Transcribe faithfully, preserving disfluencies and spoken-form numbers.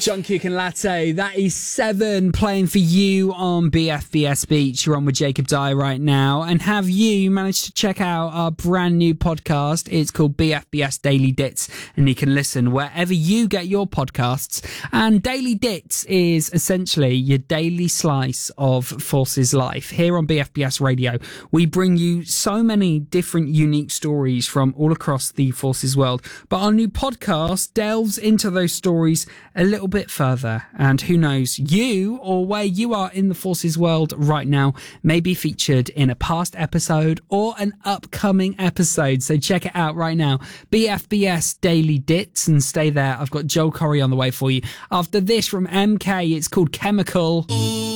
John Cook and Latte, that is Seven playing for you on B F B S Beach. You're on with Jacob Dyer right now. And have you managed to check out our brand new podcast? It's called B F B S Daily Dits, and you can listen wherever you get your podcasts. And Daily Dits is essentially your daily slice of Forces life. Here on B F B S Radio, we bring you so many different unique stories from all across the Forces world. But our new podcast delves into those stories a little bit further, and who knows, you or where you are in the Forces world right now may be featured in a past episode or an upcoming episode. So check it out right now, B F B S Daily Dits, and stay there. I've got Joel Corey on the way for you. After this from M K, it's called Chemical.